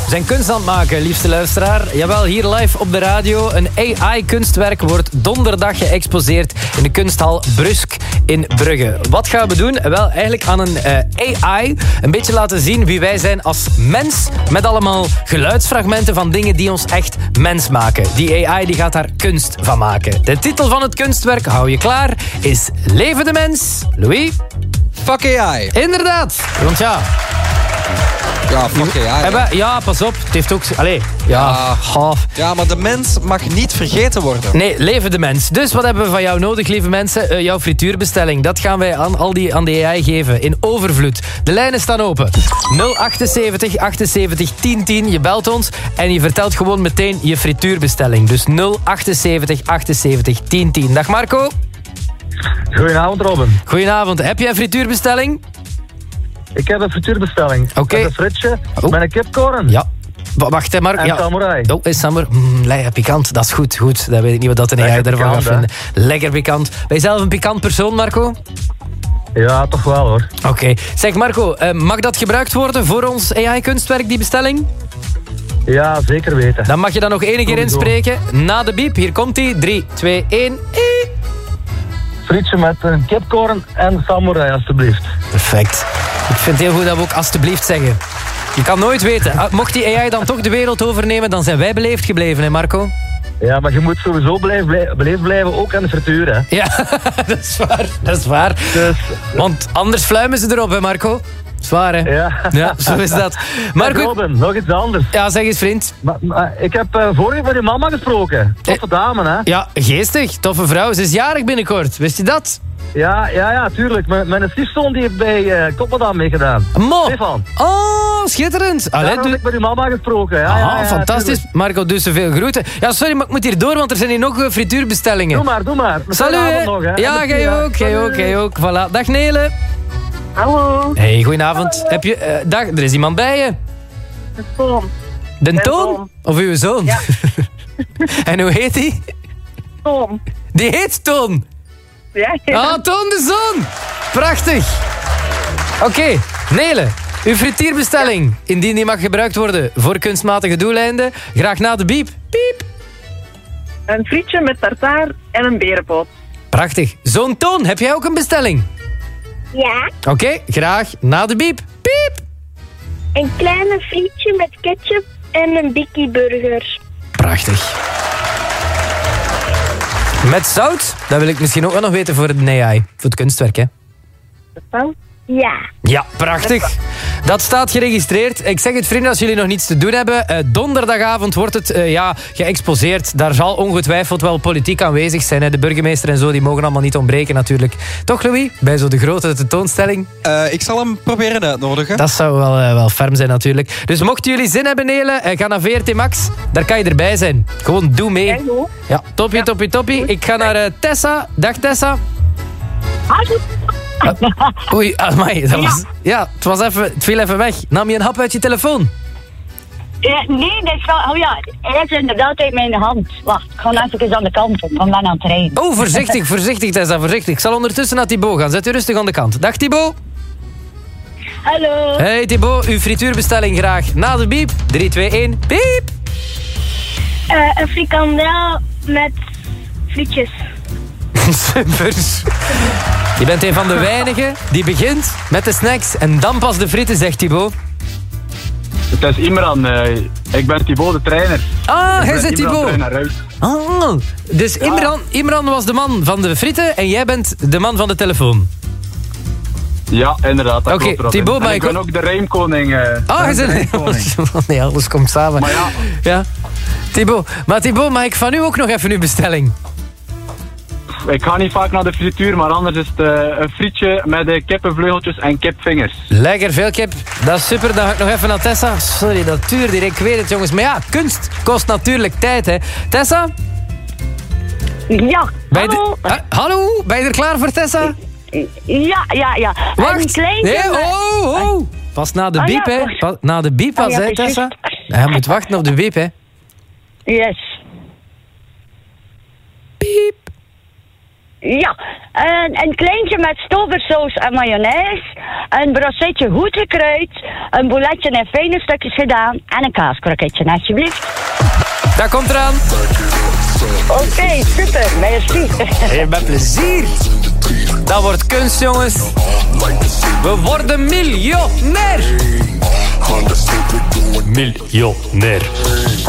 zijn kunst aan het maken, liefste luisteraar. Jawel, hier live op de radio. Een AI-kunstwerk wordt donderdag geëxposeerd in de kunsthal Brusk in Brugge. Wat gaan we doen? Wel, eigenlijk aan een AI een beetje laten zien wie wij zijn als mens, met allemaal geluidsfragmenten van dingen die ons echt mens maken. Die AI die gaat daar kunst van maken. De titel van het kunstwerk, hou je klaar, is Leven de Mens. Louis? Fuck AI. Inderdaad. Want ja... Ja, fuck AI. Ja, pas op. Het heeft ook... Allee, Ja, maar de mens mag niet vergeten worden. Nee, leven de mens. Dus wat hebben we van jou nodig, lieve mensen? Jouw frituurbestelling. Dat gaan wij aan de AI geven. In overvloed. De lijnen staan open. 078 78 1010. Je belt ons en je vertelt gewoon meteen je frituurbestelling. Dus 078 78 1010. Dag Marco. Goedenavond, Robin. Goedenavond. Heb jij een frituurbestelling? Ik heb een frituurbestelling. Oké. Met een frietje, met een kipkorn. Ja. Wacht, hè, Mark. En samurai. Oh, is samurai. Lekker pikant. Dat is goed. Dat weet ik niet wat dat een AI ervan gaat vinden. Lekker pikant. Ben je zelf een pikant persoon, Marco? Ja, toch wel, hoor. Oké. Zeg, Marco, mag dat gebruikt worden voor ons AI-kunstwerk, die bestelling? Ja, zeker weten. Dan mag je dat nog één keer inspreken. Na de biep. Hier komt-ie. 3, 2, 1. Frietje met een kipkorn en samurai, alstublieft. Perfect. Ik vind het heel goed dat we ook alstublieft zeggen. Je kan nooit weten. Mocht die AI dan toch de wereld overnemen, dan zijn wij beleefd gebleven, hè Marco? Ja, maar je moet sowieso beleefd blijven, ook aan de frituur, hè. Ja, dat is waar. Dus... Want anders fluimen ze erop, hè Marco? Zwaar, hè? Ja, zo is dat. Marco, Robin, nog iets anders. Ja, zeg eens, vriend. Maar ik heb vorige met je mama gesproken. Toffe dame, hè? Ja, geestig. Toffe vrouw. Ze is jarig binnenkort. Wist je dat? Ja, tuurlijk. Mijn stiefzoon die heeft bij Koppeldam meegedaan. Stefan. Oh, schitterend. Daar heb ik met uw mama gesproken. Ja, fantastisch. Tuurlijk. Marco, dus zoveel groeten. Ja, sorry, maar ik moet hier door, want er zijn hier nog frituurbestellingen. Doe maar. Salut. Nog, hè. Ja, jij ook. Voilà. Dag Nele. Hallo. Hey, goedenavond. Heb je... dag, er is iemand bij je. De Toon. De Toon? Of uw zoon? Ja. En hoe heet die? Toon. Die heet Toon? Ja. Ah, Toon de zoon. Prachtig. Oké, Nele. Uw frituurbestelling. Indien die mag gebruikt worden voor kunstmatige doeleinden. Graag na de biep. Piep. Een frietje met tartaar en een berenpoot. Prachtig. Zoon Toon, heb jij ook een bestelling? Ja. Oké, graag na de biep. Piep. Een kleine frietje met ketchup en een Bikkie burger. Prachtig. Met zout? Dat wil ik misschien ook wel nog weten voor de AI. Voor het kunstwerk, hè? Zout? Ja. Ja, prachtig. Dat staat geregistreerd. Ik zeg het, vrienden, als jullie nog niets te doen hebben. Donderdagavond wordt het geëxposeerd. Daar zal ongetwijfeld wel politiek aanwezig zijn. Hè. De burgemeester en zo, die mogen allemaal niet ontbreken natuurlijk. Toch, Louis? Bij zo de grote tentoonstelling. Ik zal hem proberen uitnodigen. Dat zou wel ferm zijn natuurlijk. Dus mochten jullie zin hebben, Nele, ga naar VRT Max. Daar kan je erbij zijn. Gewoon doe mee. Ja, toppie. Ik ga naar Tessa. Dag, Tessa. Oei, amai, dat was... Ja, het viel even weg. Nam je een hap uit je telefoon? Nee, dat is wel... Oh ja, hij is inderdaad uit mijn hand. Wacht, ik ga even aan de kant op. Ik ben aan het rijden. Oh, voorzichtig Tessa, voorzichtig. Ik zal ondertussen naar Thibaut gaan. Zet u rustig aan de kant. Dag Thibaut. Hallo. Hey Thibaut, uw frituurbestelling graag. Na de biep. 3, 2, 1, piep. Een frikandel met frietjes. Super. Je bent een van de weinigen die begint met de snacks en dan pas de frieten, zegt Thibaut. Het is Imran. Ik ben Thibaut, de trainer. Ah, hij is Thibaut. Oh, dus Imran was de man van de frieten en jij bent de man van de telefoon. Ja, inderdaad. Oké, Thibaut, maar ik ben ook de rijmkoning. Hij is een rijmkoning. Nee, alles komt samen. Maar ja. Thibaut, mag ik van u ook nog even uw bestelling? Ik ga niet vaak naar de frituur, maar anders is het een frietje met kippenvleugeltjes en kipvingers. Lekker, veel kip. Dat is super. Dan ga ik nog even naar Tessa. Sorry, dat duurt hier. Ik weet het, jongens. Maar ja, kunst kost natuurlijk tijd, hè. Tessa? Ja, hallo. Hallo, ben je er klaar voor, Tessa? Ja. Wacht. Een kleintje... Nee, pas na de biep, hè. Na de biep was, hè, Tessa. Je moet wachten op de biep, hè. Yes. Piep. Ja, een kleintje met stoversaus en mayonaise, een brochetje goed gekruid, een bouletje in fijne stukjes gedaan en een kaaskroketje, alsjeblieft. Dat komt eraan. Oké, super, merci. Hey, met plezier. Dat wordt kunst, jongens. We worden miljonair. Miljonair.